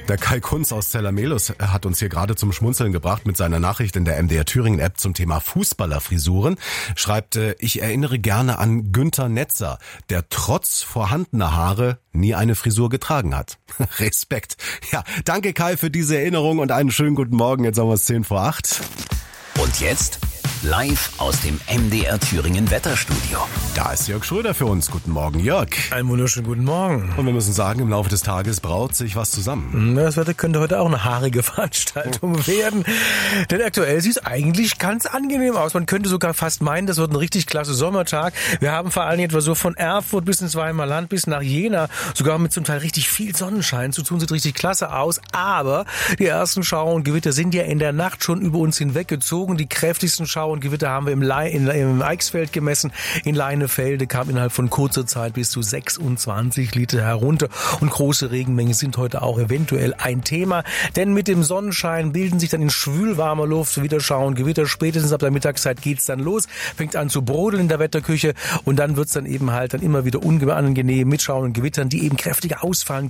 Der Kai Kunz aus Zellermelus hat uns hier gerade zum Schmunzeln gebracht mit seiner Nachricht in der MDR Thüringen App zum Thema Fußballerfrisuren. Schreibt, ich erinnere gerne an Günther Netzer, der trotz vorhandener Haare nie eine Frisur getragen hat. Respekt. Ja, danke Kai für diese Erinnerung und einen schönen guten Morgen. Jetzt haben wir es 7:10. Und jetzt live aus dem MDR Thüringen Wetterstudio. Da ist Jörg Schröder für uns. Guten Morgen, Jörg. Einen wunderschönen guten Morgen. Und wir müssen sagen, im Laufe des Tages braut sich was zusammen. Das Wetter könnte heute auch eine haarige Veranstaltung werden. Denn aktuell sieht es eigentlich ganz angenehm aus. Man könnte sogar fast meinen, das wird ein richtig klasse Sommertag. Wir haben vor allem etwa so von Erfurt bis ins Weimarland bis nach Jena sogar mit zum Teil richtig viel Sonnenschein zu tun. Sieht richtig klasse aus. Aber die ersten Schauer und Gewitter sind ja in der Nacht schon über uns hinweggezogen. Die kräftigsten Schauer und Gewitter haben wir im Eichsfeld gemessen. In Leinefelde kam innerhalb von kurzer Zeit bis zu 26 Liter herunter. Und große Regenmengen sind heute auch eventuell ein Thema. Denn mit dem Sonnenschein bilden sich dann in schwülwarmer Luft wieder Schauer und Gewitter. Spätestens ab der Mittagszeit geht's dann los. Fängt an zu brodeln in der Wetterküche. Und dann wird's dann eben halt dann immer wieder unangenehm mit Schauern und Gewittern, die eben kräftiger ausfallen